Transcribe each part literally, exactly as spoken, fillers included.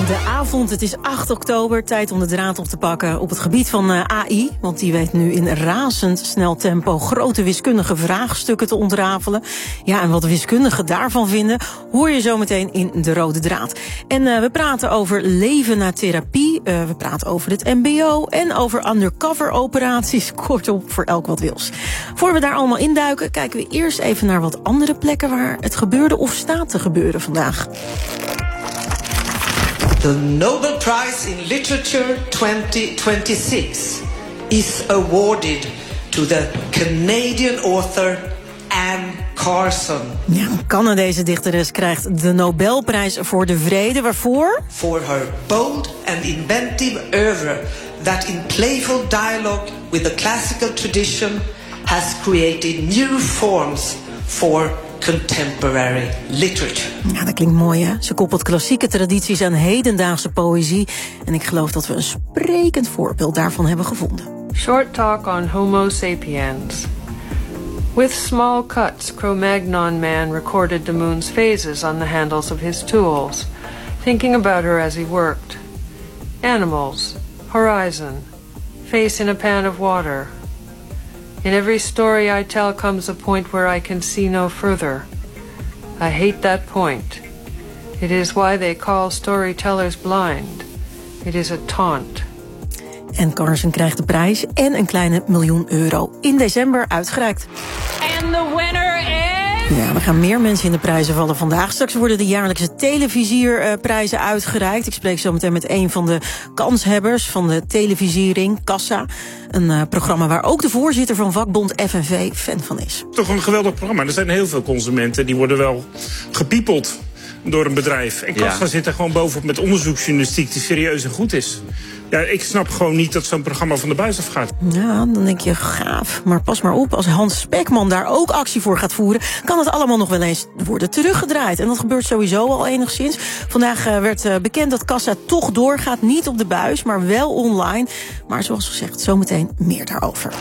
De avond, het is acht oktober, tijd om de draad op te pakken op het gebied van uh, A I. Want die weet nu in razendsnel tempo grote wiskundige vraagstukken te ontrafelen. Ja, en wat wiskundigen daarvan vinden, hoor je zo meteen in De Rode Draad. En uh, we praten over leven na therapie, uh, we praten over het M B O en over undercover operaties. Kortom, voor elk wat wils. Voor we daar allemaal induiken, kijken we eerst even naar wat andere plekken waar het gebeurde of staat te gebeuren vandaag. The Nobel Prize in Literature twenty twenty-six is awarded to the Canadian author Anne Carson. Ja, een Canadese dichteres krijgt de Nobelprijs voor de vrede. Waarvoor? For her bold and inventive oeuvre that in playful dialogue with the classical tradition has created new forms for contemporary literature. Ja, dat klinkt mooi, hè? Ze koppelt klassieke tradities aan hedendaagse poëzie. En ik geloof dat we een sprekend voorbeeld daarvan hebben gevonden. Short talk on Homo sapiens. With small cuts, Cro-Magnon man recorded the moon's phases on the handles of his tools, thinking about her as he worked. Animals, horizon, face in a pan of water. In every story I tell comes a point where I can see no further. I hate that point. It is why they call storytellers blind. It is a taunt. En Carson krijgt de prijs en een kleine miljoen euro in december uitgereikt. And the winner is... Ja, we gaan meer mensen in de prijzen vallen vandaag. Straks worden de jaarlijkse televisierprijzen uitgereikt. Ik spreek zo meteen met een van de kanshebbers van de televisiering, Kassa. Een uh, programma waar ook de voorzitter van vakbond F N V fan van is. Toch een geweldig programma. Er zijn heel veel consumenten die worden wel gepiepeld door een bedrijf. En Kassa ja. zit er gewoon bovenop met onderzoeksjournalistiek die serieus en goed is. Ja, ik snap gewoon niet dat zo'n programma van de buis af gaat. Ja, dan denk je, gaaf. Maar pas maar op, als Hans Spekman daar ook actie voor gaat voeren, kan het allemaal nog wel eens worden teruggedraaid. En dat gebeurt sowieso al enigszins. Vandaag uh, werd uh, bekend dat Kassa toch doorgaat. Niet op de buis, maar wel online. Maar zoals gezegd, zometeen meer daarover.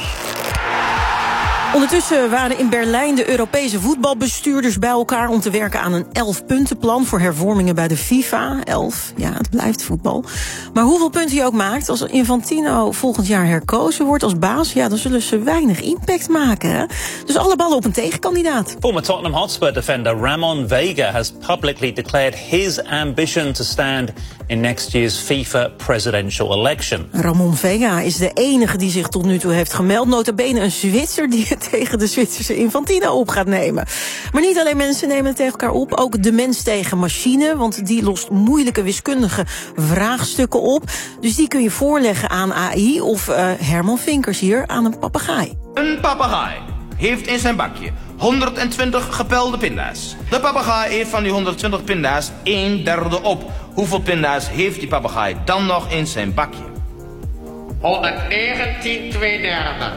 Ondertussen waren in Berlijn de Europese voetbalbestuurders bij elkaar om te werken aan een elf-puntenplan voor hervormingen bij de FIFA. Elf, ja, het blijft voetbal. Maar hoeveel punten je ook maakt, als Infantino volgend jaar herkozen wordt als baas, ja, dan zullen ze weinig impact maken. Hè? Dus alle ballen op een tegenkandidaat. Former Tottenham Hotspur defender Ramon Vega has publicly declared his ambition to stand in next year's FIFA presidential election. Ramon Vega is de enige die zich tot nu toe heeft gemeld. Nota bene een Zwitser die het tegen de Zwitserse Infantino op gaat nemen. Maar niet alleen mensen nemen het tegen elkaar op, ook de mens tegen machine, want die lost moeilijke wiskundige vraagstukken op. Dus die kun je voorleggen aan A I of uh, Herman Vinkers hier aan een papegaai. Een papegaai heeft in zijn bakje honderdtwintig gepelde pinda's. De papegaai heeft van die honderdtwintig pinda's een derde op. Hoeveel pinda's heeft die papegaai dan nog in zijn bakje? honderdnegentien twee derde.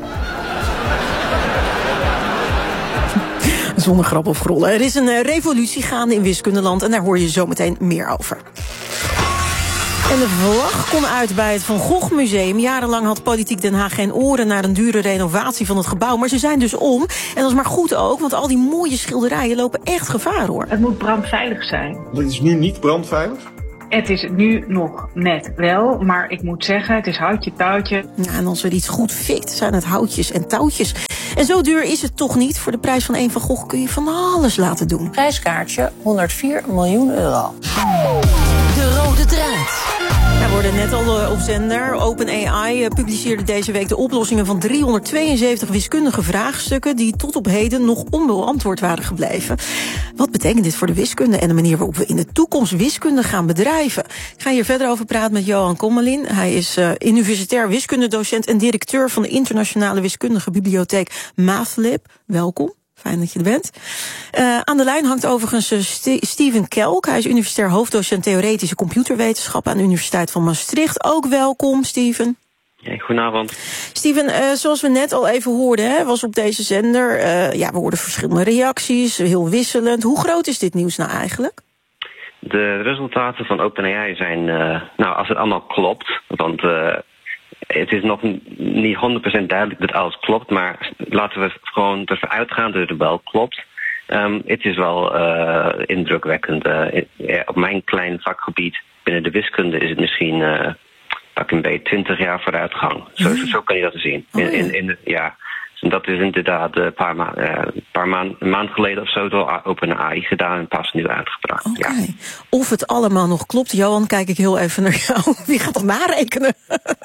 Zonder grap of grollen. Er is een uh, revolutie gaande in wiskundeland en daar hoor je zo meteen meer over. En de vlag kon uit bij het Van Gogh Museum. Jarenlang had Politiek Den Haag geen oren naar een dure renovatie van het gebouw. Maar ze zijn dus om. En dat is maar goed ook, want al die mooie schilderijen lopen echt gevaar, hoor. Het moet brandveilig zijn. Het is nu niet brandveilig? Het is nu nog net wel, maar ik moet zeggen, het is houtje touwtje. Ja, en als er iets goed fikt, zijn het houtjes en touwtjes. En zo duur is het toch niet. Voor de prijs van één Van Gogh kun je van alles laten doen. Prijskaartje honderdvier miljoen euro. De Rode Draad. We worden net al op zender. OpenAI publiceerde deze week de oplossingen van driehonderdtweeënzeventig wiskundige vraagstukken die tot op heden nog onbeantwoord waren gebleven. Wat betekent dit voor de wiskunde en de manier waarop we in de toekomst wiskunde gaan bedrijven? Ik ga hier verder over praten met Johan Kommelin. Hij is uh, universitair wiskundedocent en directeur van de internationale wiskundige bibliotheek MathLab. Welkom. Fijn dat je er bent. Uh, aan de lijn hangt overigens uh, St- Steven Kelk. Hij is universitair hoofddocent theoretische computerwetenschap aan de Universiteit van Maastricht. Ook welkom, Steven. Ja, goedenavond. Steven, uh, zoals we net al even hoorden, hè, was op deze zender. Uh, ja, we hoorden verschillende reacties, heel wisselend. Hoe groot is dit nieuws nou eigenlijk? De resultaten van OpenAI zijn, uh, nou, als het allemaal klopt, want uh, het is nog niet honderd procent duidelijk dat alles klopt, maar laten we gewoon ervan uitgaan dat het wel klopt. Um, het is wel uh, indrukwekkend. Uh, ja, op mijn klein vakgebied binnen de wiskunde is het misschien uh, pak een beetje twintig jaar vooruitgang. Zo, mm. zo kan je dat zien. Oh, in, in, in, ja. Dat is inderdaad een paar, ma- uh, paar maand, een maand geleden of zo door OpenAI gedaan en pas nu uitgebracht. Okay. Ja. Of het allemaal nog klopt. Johan, kijk ik heel even naar jou. Wie gaat dat narekenen?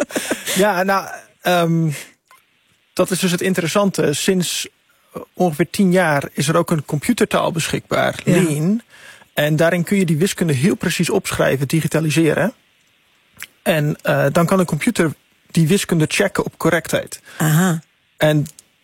Ja, nou, um, dat is dus het interessante. Sinds ongeveer tien jaar is er ook een computertaal beschikbaar, ja. Lean. En daarin kun je die wiskunde heel precies opschrijven, digitaliseren. En uh, dan kan een computer die wiskunde checken op correctheid. Aha. En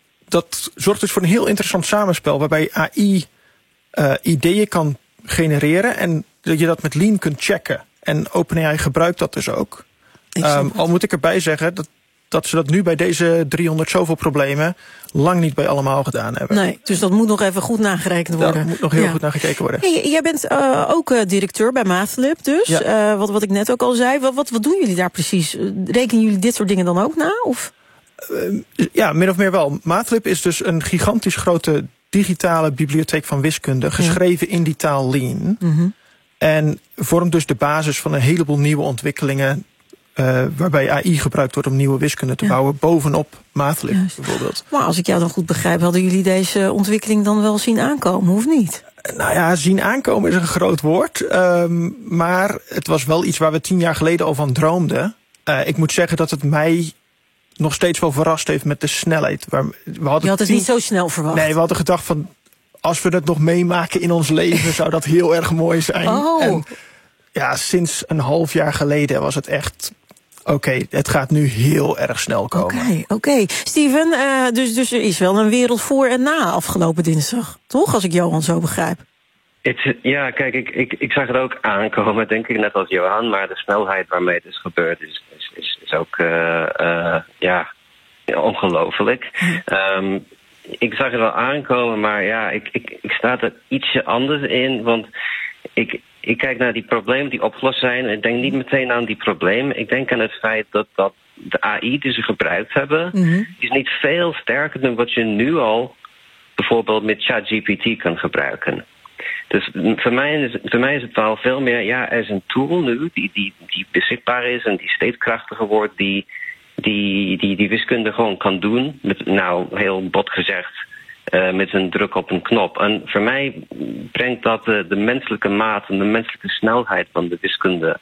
dat zorgt dus voor een heel interessant samenspel, waarbij A I uh, ideeën kan genereren en dat je dat met Lean kunt checken. En OpenAI gebruikt dat dus ook. Um, al moet ik erbij zeggen dat, dat ze dat nu bij deze driehonderd zoveel problemen lang niet bij allemaal gedaan hebben. Nee, dus dat moet nog even goed nagerekend worden. Daar moet nog heel ja. goed naar gekeken worden. Hey, jij bent uh, ook uh, directeur bij Mathlib dus, ja. uh, wat, wat ik net ook al zei. Wat, wat, wat doen jullie daar precies? Rekenen jullie dit soort dingen dan ook na? Of? Uh, ja, min of meer wel. Mathlib is dus een gigantisch grote digitale bibliotheek van wiskunde, geschreven ja. in die taal Lean. Mm-hmm. En vormt dus de basis van een heleboel nieuwe ontwikkelingen, Uh, waarbij A I gebruikt wordt om nieuwe wiskunde te ja. bouwen, bovenop Mathlib Juist. bijvoorbeeld. Maar als ik jou dan goed begrijp, hadden jullie deze ontwikkeling dan wel zien aankomen, of niet? Uh, nou ja, zien aankomen is een groot woord. Um, maar het was wel iets waar we tien jaar geleden al van droomden. Uh, ik moet zeggen dat het mij nog steeds wel verrast heeft met de snelheid. Waar, we hadden Je had het tien... niet zo snel verwacht? Nee, we hadden gedacht van, als we het nog meemaken in ons leven, zou dat heel erg mooi zijn. Oh. En ja, sinds een half jaar geleden was het echt, oké, okay, het gaat nu heel erg snel komen. Oké, okay, oké. Okay. Steven, uh, dus, dus er is wel een wereld voor en na afgelopen dinsdag, toch? Als ik Johan zo begrijp. Het, ja, kijk, ik, ik, ik zag het ook aankomen, denk ik, net als Johan. Maar de snelheid waarmee het is gebeurd is, is, is, is ook uh, uh, ja, ongelooflijk. Um, ik zag het wel aankomen, maar ja, ik, ik, ik sta er ietsje anders in. Want ik, ik kijk naar die problemen die opgelost zijn. Ik denk niet meteen aan die problemen. Ik denk aan het feit dat, dat de A I die ze gebruikt hebben, mm-hmm. is niet veel sterker dan wat je nu al bijvoorbeeld met ChatGPT kan gebruiken. Dus voor mij, is, voor mij is het wel veel meer, ja, er is een tool nu die, die, die beschikbaar is en die steeds krachtiger wordt, die die, die, die wiskunde gewoon kan doen, met, nou, heel bot gezegd, uh, met een druk op een knop. En voor mij brengt dat de, de menselijke maat en de menselijke snelheid van de wiskunde,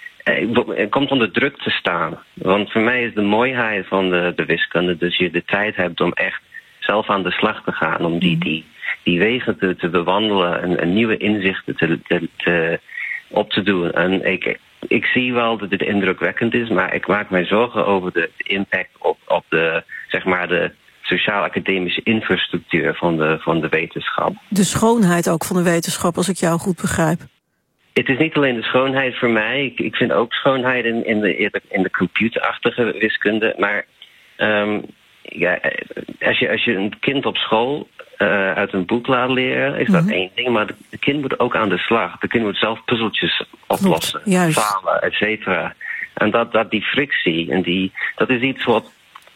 uh, komt onder druk te staan. Want voor mij is de mooiheid van de, de wiskunde, dat je de tijd hebt om echt zelf aan de slag te gaan, om die, die die wegen te, te bewandelen en, en nieuwe inzichten te, te, te, op te doen. En ik, ik zie wel dat het indrukwekkend is, maar ik maak mij zorgen over de, de impact op, op de, zeg maar, de sociaal-academische infrastructuur van de, van de wetenschap. De schoonheid ook van de wetenschap, als ik jou goed begrijp. Het is niet alleen de schoonheid voor mij. Ik, ik vind ook schoonheid in, in, de, in de computerachtige wiskunde. Maar um, ja, als, je, als je een kind op school Uh, uit een boek laten leren, is dat mm-hmm. één ding. Maar de, de kind moet ook aan de slag. De kind moet zelf puzzeltjes oplossen, falen, et cetera. En dat, dat die frictie, en die, dat is iets wat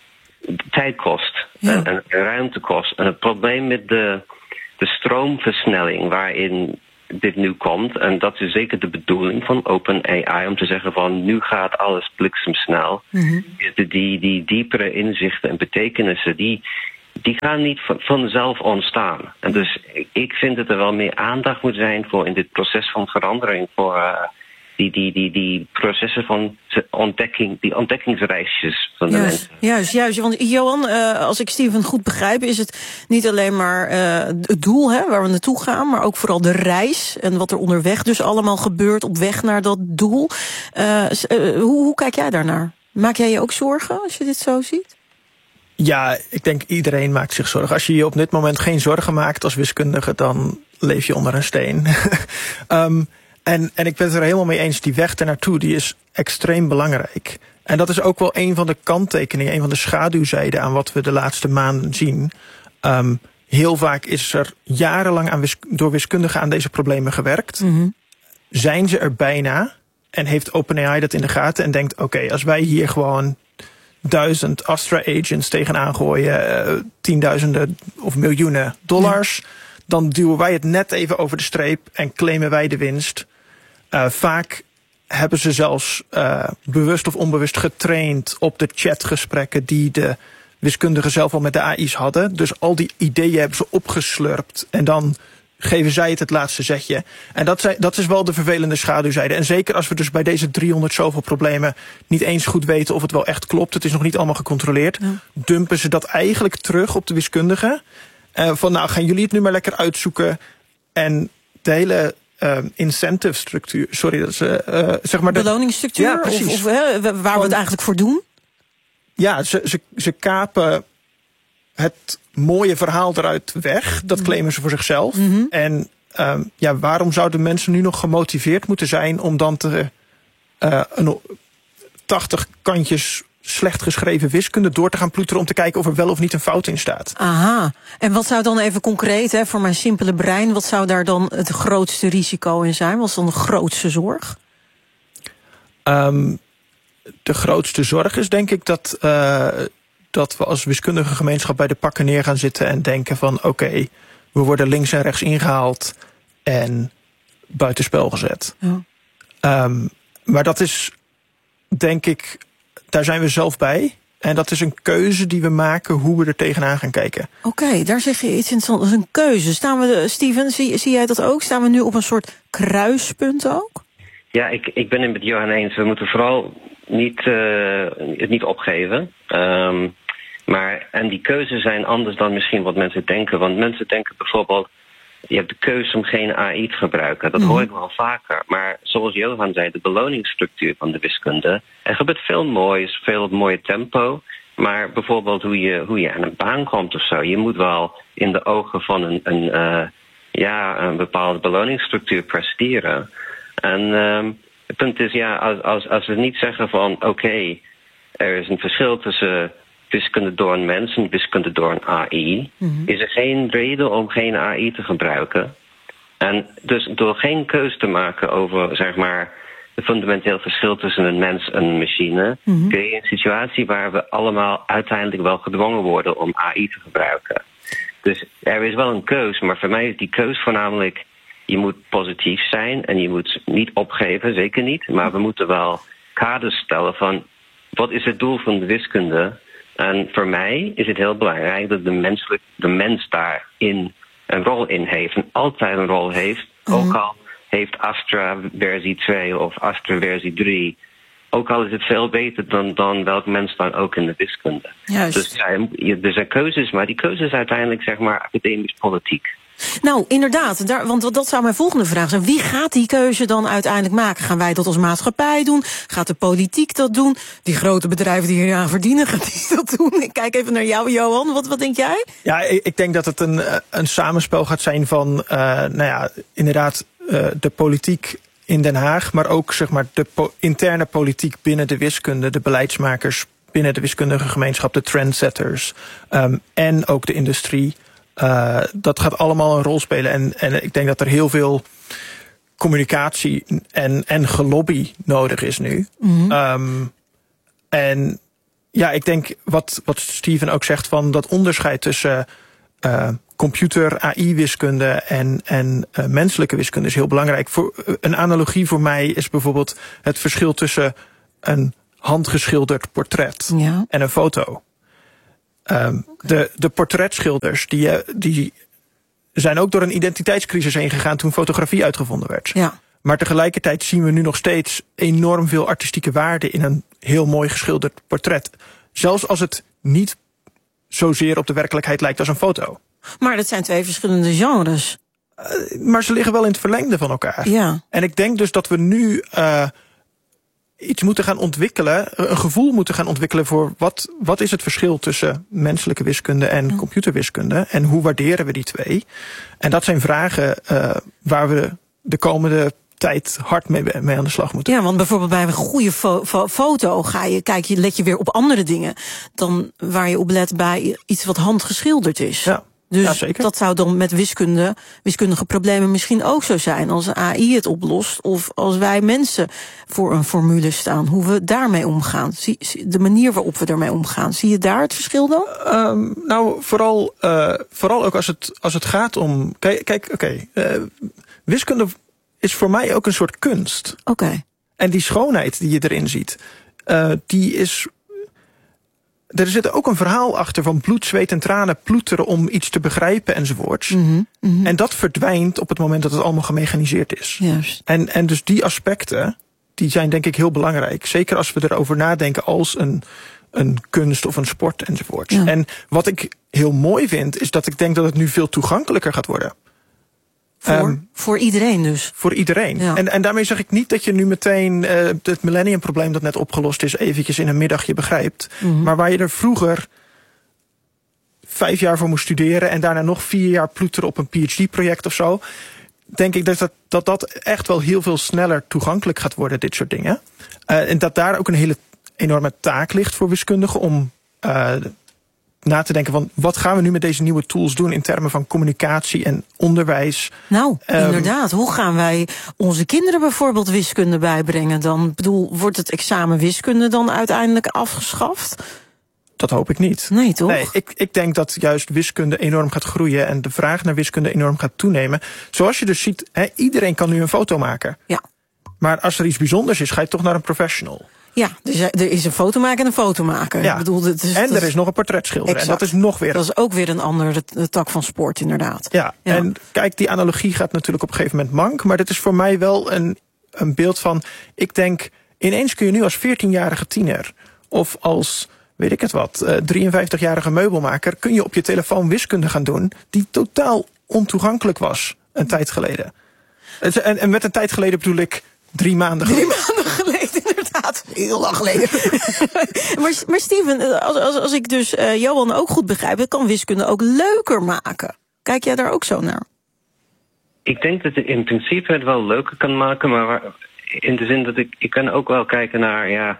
tijd kost. Ja. En, en ruimte kost. En het probleem met de, de stroomversnelling waarin dit nu komt, en dat is zeker de bedoeling van OpenAI, om te zeggen van nu gaat alles bliksemsnel. Mm-hmm. Die, die, die diepere inzichten en betekenissen, die die gaan niet vanzelf ontstaan. En dus ik vind dat er wel meer aandacht moet zijn voor in dit proces van verandering, voor uh, die, die, die, die processen van ontdekking, die ontdekkingsreisjes van de juist, mensen. Juist, juist. Want Johan, uh, als ik Steven goed begrijp, is het niet alleen maar uh, het doel, hè, waar we naartoe gaan, maar ook vooral de reis en wat er onderweg dus allemaal gebeurt op weg naar dat doel. Uh, uh, hoe, hoe kijk jij daarnaar? Maak jij je ook zorgen als je dit zo ziet? Ja, ik denk iedereen maakt zich zorgen. Als je je op dit moment geen zorgen maakt als wiskundige, dan leef je onder een steen. um, en, en ik ben het er helemaal mee eens, die weg ernaartoe, die is extreem belangrijk. En dat is ook wel een van de kanttekeningen, een van de schaduwzijden aan wat we de laatste maanden zien. Um, heel vaak is er jarenlang aan wis- door wiskundigen aan deze problemen gewerkt. Mm-hmm. Zijn ze er bijna en heeft OpenAI dat in de gaten en denkt, oké, okay, als wij hier gewoon duizend Astra agents tegenaan gooien, uh, tienduizenden of miljoenen dollars, ja. dan duwen wij het net even over de streep en claimen wij de winst. Uh, vaak hebben ze zelfs uh, bewust of onbewust getraind op de chatgesprekken die de wiskundigen zelf al met de A I's hadden. Dus al die ideeën hebben ze opgeslurpt en dan geven zij het het laatste zetje. En dat, zij, dat is wel de vervelende schaduwzijde. En zeker als we dus bij deze driehonderd zoveel problemen niet eens goed weten of het wel echt klopt, het is nog niet allemaal gecontroleerd, ja. dumpen ze dat eigenlijk terug op de wiskundigen. Uh, van nou, gaan jullie het nu maar lekker uitzoeken. En de hele uh, incentive structuur, sorry, dat is uh, uh, zeg maar de beloningsstructuur, ja, precies. Of, of hè, waar van, we het eigenlijk voor doen? Ja, ze, ze, ze kapen het mooie verhaal eruit weg. Dat claimen ze voor zichzelf. Mm-hmm. En um, ja, waarom zouden mensen nu nog gemotiveerd moeten zijn om dan te uh, een tachtig kantjes slecht geschreven wiskunde door te gaan ploeteren om te kijken of er wel of niet een fout in staat? Aha. En wat zou dan even concreet, hè, voor mijn simpele brein, wat zou daar dan het grootste risico in zijn? Wat is dan de grootste zorg? Um, de grootste zorg is denk ik dat uh, dat we als wiskundige gemeenschap bij de pakken neer gaan zitten en denken van oké, okay, we worden links en rechts ingehaald en buitenspel gezet. Ja. Um, maar dat is, denk ik, daar zijn we zelf bij. En dat is een keuze die we maken hoe we er tegenaan gaan kijken. Oké, okay, daar zeg je iets interessants. Dat is een keuze. Staan we, Steven, zie, zie jij dat ook? Staan we nu op een soort kruispunt ook? Ja, ik, ik ben het met Johan eens. We moeten vooral niet, uh, het niet opgeven. Um, maar, en die keuzes zijn anders dan misschien wat mensen denken. Want mensen denken bijvoorbeeld, je hebt de keuze om geen A I te gebruiken. Dat hoor ik wel vaker. Maar zoals Johan zei, de beloningsstructuur van de wiskunde. Er gebeurt veel moois, veel op mooie tempo. Maar bijvoorbeeld hoe je, hoe je aan een baan komt of zo. Je moet wel in de ogen van een, een, uh, ja, een bepaalde beloningsstructuur presteren. En um, het punt is, ja, als, als, als we niet zeggen van oké, okay, er is een verschil tussen wiskunde door een mens en wiskunde door een A I, mm-hmm. is er geen reden om geen A I te gebruiken. En dus door geen keus te maken over, zeg maar, het fundamenteel verschil tussen een mens en een machine, mm-hmm. creëer je een situatie waar we allemaal uiteindelijk wel gedwongen worden om A I te gebruiken. Dus er is wel een keus, maar voor mij is die keus voornamelijk, je moet positief zijn en je moet niet opgeven, zeker niet. Maar we moeten wel kaders stellen van, wat is het doel van de wiskunde? En voor mij is het heel belangrijk dat de, menselijk, de mens daarin een rol in heeft. En altijd een rol heeft. Mm. Ook al heeft Astra versie twee of Astra versie drie. Ook al is het veel beter dan, dan welk mens dan ook in de wiskunde. Juist. Dus ja, er zijn keuzes, maar die keuzes uiteindelijk, zeg maar, academisch politiek. Nou, inderdaad, daar, want dat zou mijn volgende vraag zijn. Wie gaat die keuze dan uiteindelijk maken? Gaan wij dat als maatschappij doen? Gaat de politiek dat doen? Die grote bedrijven die hier aan verdienen, gaat die dat doen? Ik kijk even naar jou, Johan. Wat, wat denk jij? Ja, ik denk dat het een, een samenspel gaat zijn van, uh, nou ja, inderdaad, uh, de politiek in Den Haag, maar ook, zeg maar, de po- interne politiek binnen de wiskunde, de beleidsmakers binnen de wiskundige gemeenschap, de trendsetters, um, en ook de industrie. Uh, dat gaat allemaal een rol spelen. En, en ik denk dat er heel veel communicatie en, en gelobby nodig is nu. Mm-hmm. Um, en ja, ik denk wat, wat Steven ook zegt van dat onderscheid tussen uh, computer, A I-wiskunde en, en uh, menselijke wiskunde is heel belangrijk. Voor, uh, een analogie voor mij is bijvoorbeeld het verschil tussen een handgeschilderd portret ja. en een foto. Um, de, de portretschilders die, die zijn ook door een identiteitscrisis heen gegaan toen fotografie uitgevonden werd. Ja. Maar tegelijkertijd zien we nu nog steeds enorm veel artistieke waarde in een heel mooi geschilderd portret. Zelfs als het niet zozeer op de werkelijkheid lijkt als een foto. Maar dat zijn twee verschillende genres. Uh, maar ze liggen wel in het verlengde van elkaar. Ja. En ik denk dus dat we nu uh, iets moeten gaan ontwikkelen, een gevoel moeten gaan ontwikkelen voor wat, wat is het verschil tussen menselijke wiskunde en ja. computerwiskunde en hoe waarderen we die twee? En dat zijn vragen uh, waar we de komende tijd hard mee, mee aan de slag moeten. Ja, want bijvoorbeeld bij een goede fo- fo- foto ga je, kijk je, let je weer op andere dingen dan waar je op let bij iets wat handgeschilderd is. Ja. Dus ja, zeker. Dat zou dan met wiskunde, wiskundige problemen misschien ook zo zijn als A I het oplost of als wij mensen voor een formule staan, hoe we daarmee omgaan. Zie, de manier waarop we ermee omgaan. Zie je daar het verschil dan? Um, nou, vooral, uh, vooral ook als het, als het gaat om... Kijk, kijk oké. Okay, uh, wiskunde is voor mij ook een soort kunst. Oké. Okay. En die schoonheid die je erin ziet, uh, die is... Er zit ook een verhaal achter van bloed, zweet en tranen ploeteren om iets te begrijpen enzovoorts. Mm-hmm, mm-hmm. En dat verdwijnt op het moment dat het allemaal gemechaniseerd is. Juist. En, en dus die aspecten, die zijn denk ik heel belangrijk. Zeker als we erover nadenken als een, een kunst of een sport enzovoorts. Ja. En wat ik heel mooi vind, is dat ik denk dat het nu veel toegankelijker gaat worden. Voor, um, voor iedereen dus? Voor iedereen. Ja. En, en daarmee zeg ik niet dat je nu meteen uh, het millenniumprobleem dat net opgelost is eventjes in een middagje begrijpt. Mm-hmm. Maar waar je er vroeger vijf jaar voor moest studeren en daarna nog vier jaar ploeteren op een P H D-project of zo, denk ik dat dat, dat dat echt wel heel veel sneller toegankelijk gaat worden, dit soort dingen. Uh, en dat daar ook een hele enorme taak ligt voor wiskundigen om uh, na te denken van wat gaan we nu met deze nieuwe tools doen in termen van communicatie en onderwijs. Nou, um, inderdaad. Hoe gaan wij onze kinderen bijvoorbeeld wiskunde bijbrengen dan? Ik bedoel, wordt het examen wiskunde dan uiteindelijk afgeschaft? Dat hoop ik niet. Nee, toch? Nee, ik, ik denk dat juist wiskunde enorm gaat groeien en de vraag naar wiskunde enorm gaat toenemen. Zoals je dus ziet, hè, iedereen kan nu een foto maken. Ja. Maar als er iets bijzonders is, ga je toch naar een professional. Ja, dus er is een fotomaker en een fotomaker. Ja. Ik bedoel, het is, en er is nog een portretschilder. En dat is nog weer... Dat is ook weer een andere tak van sport, inderdaad. Ja, ja, en kijk, die analogie gaat natuurlijk op een gegeven moment mank. Maar dit is voor mij wel een, een beeld van... Ik denk, ineens kun je nu als veertienjarige tiener... of als, weet ik het wat, uh, drieënvijftigjarige meubelmaker... kun je op je telefoon wiskunde gaan doen... die totaal ontoegankelijk was een tijd geleden. En, en met een tijd geleden bedoel ik drie maanden geleden. Drie maanden geleden, inderdaad. Heel lang geleden. maar, maar Steven, als, als, als ik dus uh, Johan ook goed begrijp... ik kan wiskunde ook leuker maken. Kijk jij daar ook zo naar? Ik denk dat het in principe het wel leuker kan maken... maar waar, in de zin dat ik, ik kan ook wel kijken naar... ja,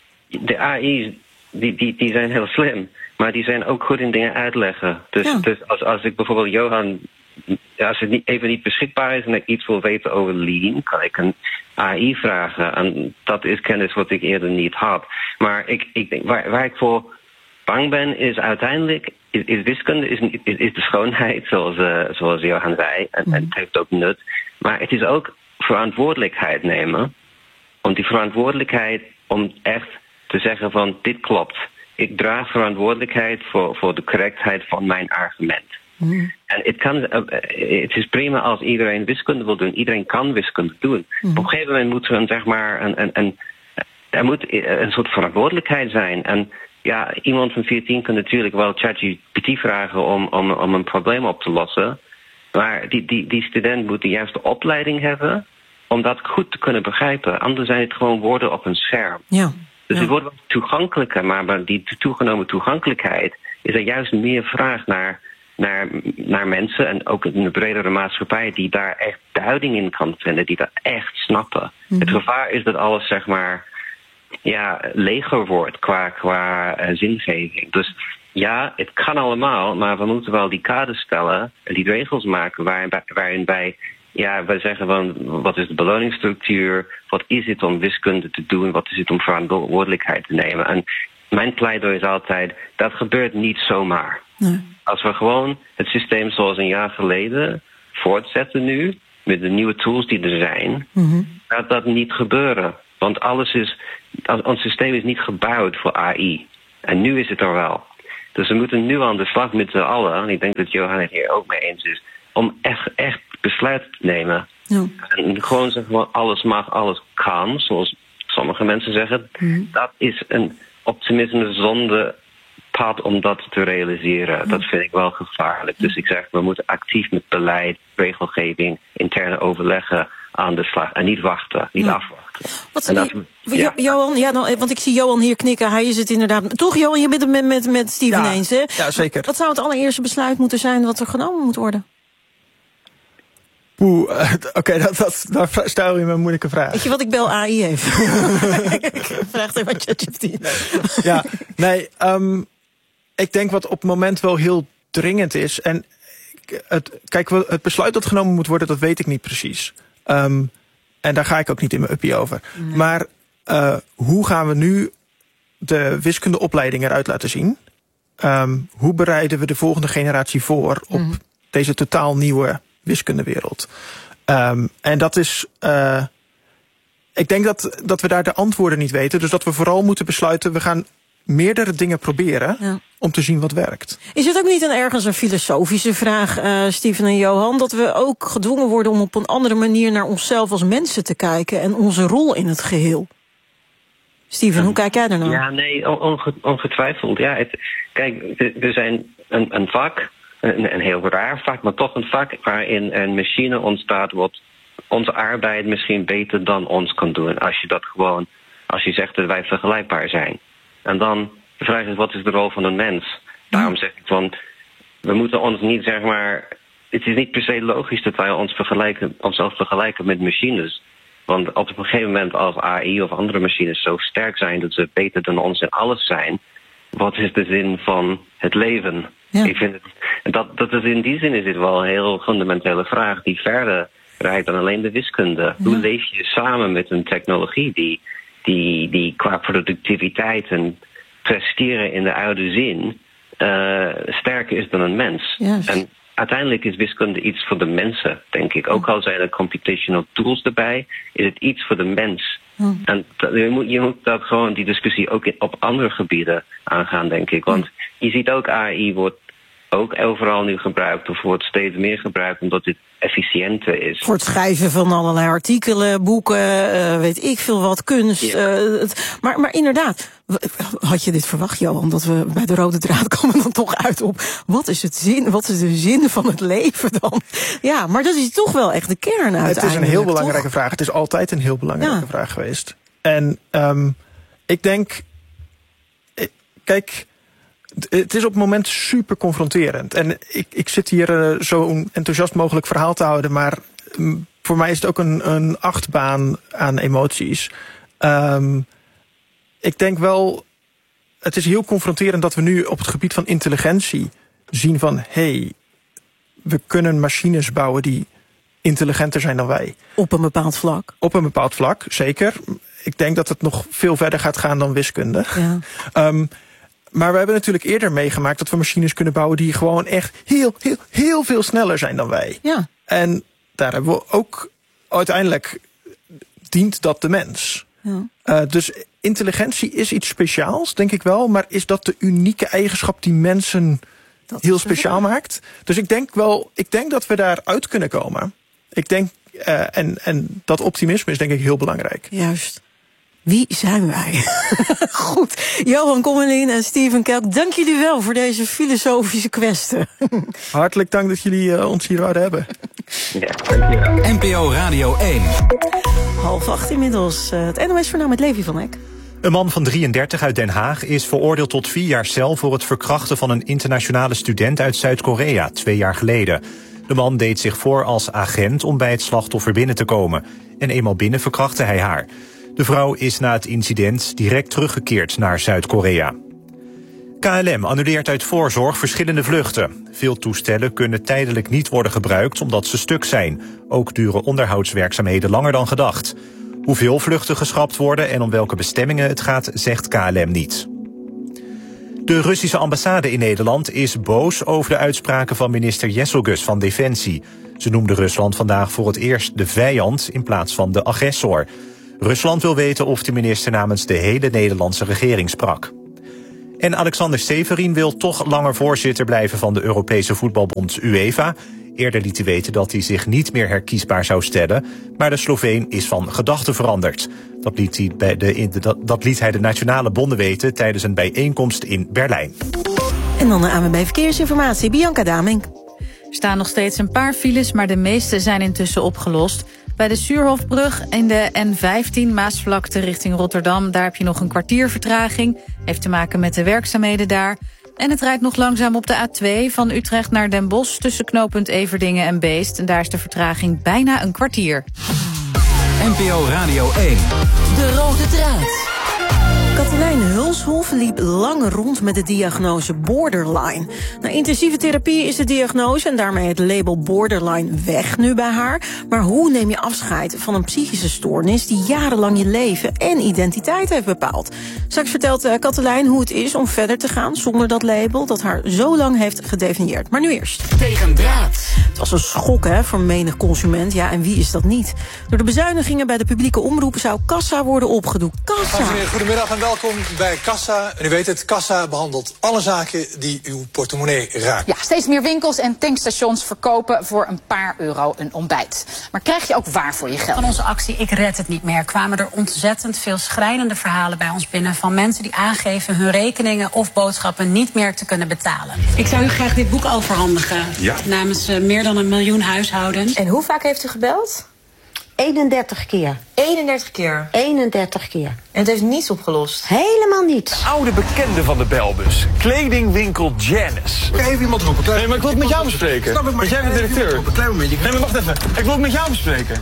de A I's, die, die, die zijn heel slim... maar die zijn ook goed in dingen uitleggen. Dus, ja. dus als, als ik bijvoorbeeld Johan... als het niet, even niet beschikbaar is en ik iets wil weten over Lean, kan ik een A I vragen. En dat is kennis wat ik eerder niet had. Maar ik, ik denk, waar, waar ik voor bang ben, is uiteindelijk, is, is wiskunde is, is, is de schoonheid, zoals, uh, zoals Johan zei. En, mm. en het heeft ook nut. Maar het is ook verantwoordelijkheid nemen. Om die verantwoordelijkheid, om echt te zeggen van, dit klopt. Ik draag verantwoordelijkheid voor, voor de correctheid van mijn argument. Mm. En het, kan, het is prima als iedereen wiskunde wil doen. Iedereen kan wiskunde doen. Mm. Op een gegeven moment moet er een, zeg maar, een, een, een, er moet een soort verantwoordelijkheid zijn. En ja, iemand van veertien kan natuurlijk wel ChatGPT vragen om, om, om een probleem op te lossen. Maar die, die, die student moet de juiste opleiding hebben om dat goed te kunnen begrijpen. Anders zijn het gewoon woorden op een scherm. Ja. Dus ja. het wordt wel toegankelijker, maar bij die toegenomen toegankelijkheid is er juist meer vraag naar... Naar, naar mensen en ook in de bredere maatschappij die daar echt duiding in kan vinden, die dat echt snappen. Mm-hmm. Het gevaar is dat alles, zeg maar, ja, leger wordt qua, qua uh, zingeving. Dus ja, het kan allemaal, maar we moeten wel die kaders stellen en die regels maken waarin, waarin wij, ja, wij zeggen van, wat is de beloningsstructuur, wat is het om wiskunde te doen, wat is het om verantwoordelijkheid te nemen. En mijn pleidooi is altijd, dat gebeurt niet zomaar. Nee. Als we gewoon het systeem zoals een jaar geleden voortzetten nu, met de nieuwe tools die er zijn, mm-hmm. gaat dat niet gebeuren. Want alles is, ons systeem is niet gebouwd voor A I. En nu is het er wel. Dus we moeten nu aan de slag met z'n allen, en ik denk dat Johan het hier ook mee eens is, om echt, echt besluit te nemen. Ja. En gewoon zeggen van alles mag, alles kan, zoals sommige mensen zeggen. Mm-hmm. Dat is een optimisme zonder pad om dat te realiseren. Ja. Dat vind ik wel gevaarlijk. Ja. Dus ik zeg, we moeten actief met beleid, regelgeving, interne overleggen aan de slag. En niet wachten, niet ja. afwachten. Wat, en dat, ja. Johan, ja, nou, want ik zie Johan hier knikken. Hij is het inderdaad. Toch, Johan, je bent het met, met, met Steven ja. eens, hè? Ja, zeker. Wat zou het allereerste besluit moeten zijn wat er genomen moet worden? Oeh, uh, oké, okay, dat, dat, daar stel je me een moeilijke vraag. Weet je wat, ik bel A I even. Ik vraag even aan ChatGPT. Ja, nee, um, ik denk wat op het moment wel heel dringend is. En, het, kijk, het besluit dat genomen moet worden, dat weet ik niet precies. Um, en daar ga ik ook niet in mijn uppie over. Nee. Maar uh, hoe gaan we nu de wiskundeopleiding eruit laten zien? Um, hoe bereiden we de volgende generatie voor op mm. deze totaal nieuwe wiskundewereld? Um, en dat is... Uh, ik denk dat, dat we daar de antwoorden niet weten. Dus dat we vooral moeten besluiten, we gaan meerdere dingen proberen, ja, om te zien wat werkt. Is het ook niet een ergens een filosofische vraag, uh, Steven en Johan, dat we ook gedwongen worden om op een andere manier naar onszelf als mensen te kijken en onze rol in het geheel? Steven, hoe kijk jij daarnaar? Ja, nee, onge, ongetwijfeld. Ja, het, kijk, we zijn een, een vak, een, een heel raar vak, maar toch een vak waarin een machine ontstaat wat onze arbeid misschien beter dan ons kan doen. Als je dat gewoon, als je zegt dat wij vergelijkbaar zijn. En dan de vraag is, wat is de rol van een mens? Daarom zeg ik van, we moeten ons niet, zeg maar, het is niet per se logisch dat wij ons vergelijken, onszelf vergelijken met machines. Want op een gegeven moment als A I of andere machines zo sterk zijn dat ze beter dan ons in alles zijn, wat is de zin van het leven? Ja. Ik vind het, dat, dat is in die zin is dit wel een heel fundamentele vraag die verder reikt dan alleen de wiskunde. Ja. Hoe leef je samen met een technologie die, die, die qua productiviteit en presteren in de oude zin uh, sterker is dan een mens? Ja. En uiteindelijk is wiskunde iets voor de mensen, denk ik. Ook al zijn er computational tools erbij, is het iets voor de mens. Ja. En dat, je, moet, je moet dat gewoon die discussie ook in, op andere gebieden aangaan, denk ik. Want je ziet ook A I wordt ook overal nu gebruikt, of wordt steeds meer gebruikt, omdat dit efficiënter is. Voor het schrijven van allerlei artikelen, boeken, uh, weet ik veel wat, kunst. Ja. Uh, het, maar, maar inderdaad, had je dit verwacht, Johan, dat we bij de rode draad komen dan toch uit op wat is het zin, wat is de zin van het leven dan? Ja, maar dat is toch wel echt de kern uiteindelijk. Het is een heel belangrijke toch? vraag. Het is altijd een heel belangrijke ja. vraag geweest. En um, ik denk, kijk, het is op het moment super confronterend. En ik, ik zit hier uh, zo'n enthousiast mogelijk verhaal te houden, maar um, voor mij is het ook een, een achtbaan aan emoties. Um, ik denk wel, het is heel confronterend dat we nu op het gebied van intelligentie zien van, hé, hey, we kunnen machines bouwen die intelligenter zijn dan wij. Op een bepaald vlak? Op een bepaald vlak, zeker. Ik denk dat het nog veel verder gaat gaan dan wiskunde. Ja. Um, Maar we hebben natuurlijk eerder meegemaakt dat we machines kunnen bouwen die gewoon echt heel, heel, heel veel sneller zijn dan wij. Ja. En daar hebben we ook uiteindelijk dient dat de mens. Ja. Uh, dus intelligentie is iets speciaals, denk ik wel. Maar is dat de unieke eigenschap die mensen dat heel speciaal maakt? Dus ik denk wel, ik denk dat we daar uit kunnen komen. Ik denk, uh, en, en dat optimisme is denk ik heel belangrijk. Juist. Wie zijn wij? Goed. Johan Kommerlin en Steven Kelk, dank jullie wel voor deze filosofische kwestie. Hartelijk dank dat jullie uh, ons hier wouden hebben. Ja, dankjewel. N P O Radio één. Half acht inmiddels. Uh, het N O S-journaal met Levi van Eck. Een man van drieëndertig uit Den Haag is veroordeeld tot vier jaar cel voor het verkrachten van een internationale student uit Zuid-Korea, twee jaar geleden. De man deed zich voor als agent om bij het slachtoffer binnen te komen. En eenmaal binnen verkrachtte hij haar. De vrouw is na het incident direct teruggekeerd naar Zuid-Korea. K L M annuleert uit voorzorg verschillende vluchten. Veel toestellen kunnen tijdelijk niet worden gebruikt omdat ze stuk zijn. Ook duren onderhoudswerkzaamheden langer dan gedacht. Hoeveel vluchten geschrapt worden en om welke bestemmingen het gaat, zegt K L M niet. De Russische ambassade in Nederland is boos over de uitspraken van minister Jesselgus van Defensie. Ze noemde Rusland vandaag voor het eerst de vijand in plaats van de agressor. Rusland wil weten of de minister namens de hele Nederlandse regering sprak. En Alexander Seferin wil toch langer voorzitter blijven van de Europese voetbalbond UEFA. Eerder liet hij weten dat hij zich niet meer herkiesbaar zou stellen, maar de Sloveen is van gedachten veranderd. Dat liet hij, bij de, dat, dat liet hij de nationale bonden weten tijdens een bijeenkomst in Berlijn. En dan de A N W B Verkeersinformatie, Bianca Damink. Er staan nog steeds een paar files, maar de meeste zijn intussen opgelost. Bij de Suurhofbrug in de N vijftien Maasvlakte richting Rotterdam, daar heb je nog een kwartier vertraging. Heeft te maken met de werkzaamheden daar. En het rijdt nog langzaam op de A twee van Utrecht naar Den Bosch tussen knooppunt Everdingen en Beest. En daar is de vertraging bijna een kwartier. N P O Radio één. De rode draad. Katelijn Hulshof liep lang rond met de diagnose borderline. Na intensieve therapie is de diagnose en daarmee het label borderline weg nu bij haar. Maar hoe neem je afscheid van een psychische stoornis die jarenlang je leven en identiteit heeft bepaald? Straks vertelt uh, Katelijn hoe het is om verder te gaan zonder dat label dat haar zo lang heeft gedefinieerd. Maar nu eerst. Tegendraad. Het was een schok hè, voor menig consument. Ja, en wie is dat niet? Door de bezuinigingen bij de publieke omroep zou Kassa worden opgedoekt. Kassa! Goedemiddag en welkom bij Kassa. En u weet het, Kassa behandelt alle zaken die uw portemonnee raken. Ja, steeds meer winkels en tankstations verkopen voor een paar euro een ontbijt. Maar krijg je ook waar voor je geld? Van onze actie Ik Red Het Niet Meer kwamen er ontzettend veel schrijnende verhalen bij ons binnen van mensen die aangeven hun rekeningen of boodschappen niet meer te kunnen betalen. Ik zou u graag dit boek overhandigen Ja. namens uh, meer dan een miljoen huishoudens. En hoe vaak heeft u gebeld? eenendertig keer. eenendertig keer? eenendertig keer. En het heeft niets opgelost? Helemaal niets. Oude bekende van de belbus. Kledingwinkel Janice. Kan even iemand roepen? Nee, maar ik wil het met jou bespreken. Snap ik, maar jij bent directeur. Een klein momentje. Nee, maar wacht even. Ik wil het met jou bespreken.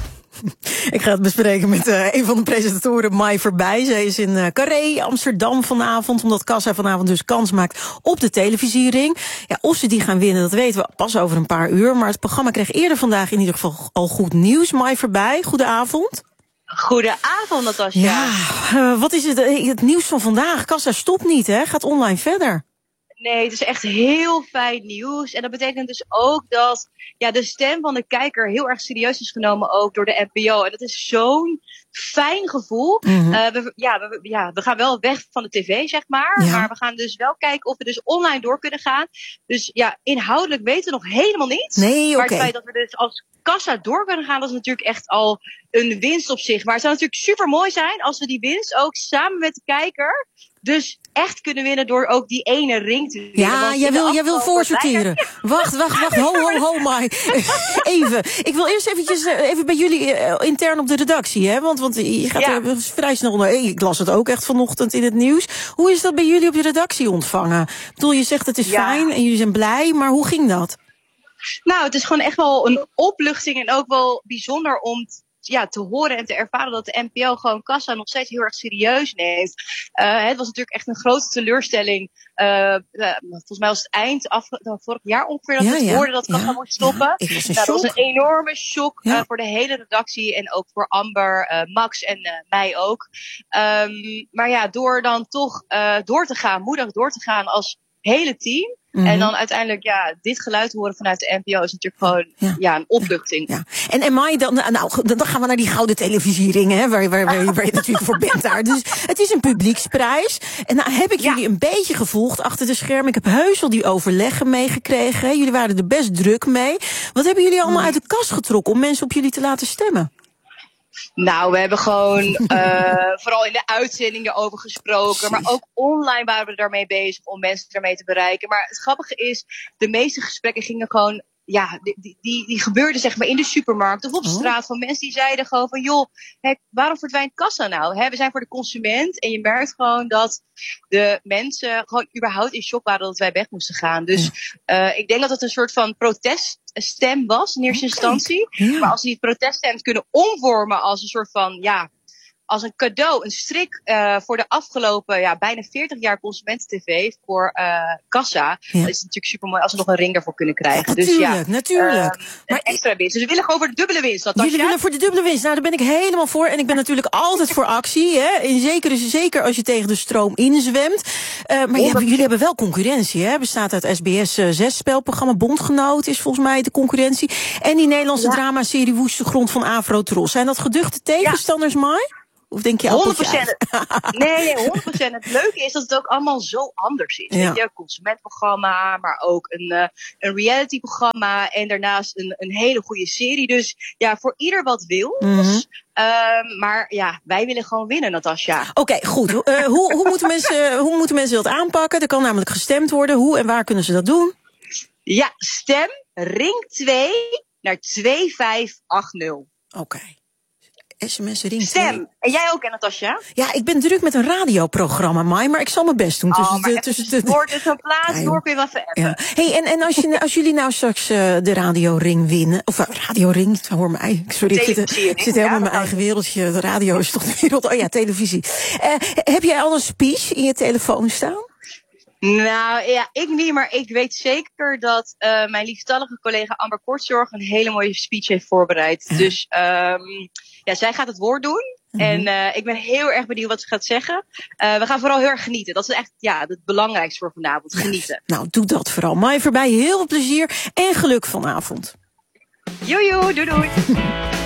Ik ga het bespreken met uh, een van de presentatoren, Mai Verbij. Zij is in uh, Carré, Amsterdam vanavond, omdat Kassa vanavond dus kans maakt op de televisiering. Ja, of ze die gaan winnen, dat weten we pas over een paar uur. Maar het programma kreeg eerder vandaag in ieder geval al goed nieuws. Mai Verbij, goedenavond. Goedenavond, Natasja. Ja, uh, wat is het, uh, het nieuws van vandaag? Kassa stopt niet, hè? Gaat online verder. Nee, het is echt heel fijn nieuws. En dat betekent dus ook dat ja, de stem van de kijker heel erg serieus is genomen ook door de N P O. En dat is zo'n fijn gevoel. Mm-hmm. uh, we, ja, we, ja, we gaan wel weg van de tv, zeg maar. Ja. Maar we gaan dus wel kijken of we dus online door kunnen gaan. Dus ja, inhoudelijk weten we nog helemaal niet. Nee, oké. Maar het feit dat we dus als Kassa door kunnen gaan, dat is natuurlijk echt al een winst op zich. Maar het zou natuurlijk super mooi zijn als we die winst ook samen met de kijker dus echt kunnen winnen door ook die ene ring te winnen. Ja, jij wil, jij wil voorsorteren. Wacht, wacht, wacht. Ho, ho, ho, Mai. Even. Ik wil eerst eventjes even bij jullie uh, intern op de redactie, hè? Want, want je gaat ja. er vrij snel onder. Hey, ik las het ook echt vanochtend in het nieuws. Hoe is dat bij jullie op de redactie ontvangen? Ik bedoel, je zegt het is ja. fijn en jullie zijn blij, maar hoe ging dat? Nou, het is gewoon echt wel een opluchting en ook wel bijzonder om t- ja, te horen en te ervaren dat de N P O gewoon Kassa nog steeds heel erg serieus neemt. Uh, het was natuurlijk echt een grote teleurstelling. Uh, uh, volgens mij was het eind af, uh, vorig jaar ongeveer dat ja, we het ja, hoorden dat Kassa ja, moest stoppen. Ja, was nou, dat was een enorme shock ja. uh, voor de hele redactie en ook voor Amber, uh, Max en uh, mij ook. Um, maar ja, door dan toch uh, door te gaan, moedig door te gaan als hele team. Mm-hmm. En dan uiteindelijk ja, dit geluid horen vanuit de N P O is natuurlijk gewoon ja. Ja, een opluchting. Ja. En, en Mai, dan, nou, dan gaan we naar die gouden televisiering, hè, waar, waar, waar, waar je natuurlijk voor bent daar. Dus het is een publieksprijs. En nou heb ik ja. jullie een beetje gevolgd achter de schermen. Ik heb heus al die overleggen meegekregen. Jullie waren er best druk mee. Wat hebben jullie allemaal uit de kast getrokken om mensen op jullie te laten stemmen? Nou, we hebben gewoon uh, vooral in de uitzendingen over gesproken. Maar ook online waren we daarmee bezig om mensen daarmee te bereiken. Maar het grappige is, de meeste gesprekken gingen gewoon ja, die, die, die gebeurde zeg maar in de supermarkt of op straat van mensen die zeiden gewoon van joh, hè, waarom verdwijnt Kassa nou? Hè, we zijn voor de consument en je merkt gewoon dat de mensen gewoon überhaupt in shock waren dat wij weg moesten gaan. Dus uh, ik denk dat het een soort van proteststem was in eerste okay. instantie. Ja. Maar als die proteststem kunnen omvormen als een soort van ja, als een cadeau, een strik uh, voor de afgelopen ja, bijna veertig jaar Consumenten-tv voor uh, Kassa. Ja. Dat is natuurlijk super mooi als we nog een ring daarvoor kunnen krijgen. Ja, natuurlijk, dus ja, natuurlijk. Uh, maar extra winst. Dus we willen gewoon voor de dubbele winst. Dat Jullie willen voor de dubbele winst. Nou, daar ben ik helemaal voor. En ik ben natuurlijk altijd voor actie. Hè. En zeker, zeker als je tegen de stroom inzwemt. Uh, maar ja, jullie hebben wel concurrentie. Hè. Bestaat uit S B S zes spelprogramma. Bondgenoot is volgens mij de concurrentie. En die Nederlandse ja. dramaserie Woeste Grond van Afro-Tros. Zijn dat geduchte tegenstanders, ja. Mai? Of denk je honderd procent. Nee, nee, honderd procent. Het leuke is dat het ook allemaal zo anders is. Ja. Weet je, een consumentprogramma, maar ook een, uh, een realityprogramma. En daarnaast een, een hele goede serie. Dus ja, voor ieder wat wil. Mm-hmm. Uh, maar ja, wij willen gewoon winnen, Natasja. Oké, okay, goed. Uh, hoe, hoe, moeten mensen, hoe moeten mensen dat aanpakken? Er kan namelijk gestemd worden. Hoe en waar kunnen ze dat doen? Ja, stem ring twee naar twee vijf acht nul. Oké. Okay. sms ring. Stem. En jij ook, hè, Natasja? Ja, ik ben druk met een radioprogramma, Mai, maar ik zal mijn best doen. Oh, tussen maar de, tussen de, door dus een plaats, ja, door kun je wel even appen. Ja. Hey, en, en als, je, als jullie nou straks uh, de radioring winnen, of uh, radioring, hoor mij, sorry, ik zit, ik zit helemaal in mijn eigen wereldje. De radio is toch de wereld, oh ja, televisie. Uh, heb jij al een speech in je telefoon staan? Nou ja, ik niet, maar ik weet zeker dat uh, mijn liefstallige collega Amber Kortzorg een hele mooie speech heeft voorbereid. Ja. Dus um, ja, zij gaat het woord doen. Mm-hmm. En uh, ik ben heel erg benieuwd wat ze gaat zeggen. Uh, we gaan vooral heel erg genieten. Dat is echt ja, het belangrijkste voor vanavond, genieten. Ja, nou, doe dat vooral. Mai voorbij, heel veel plezier en geluk vanavond. Joejoe, doei doei.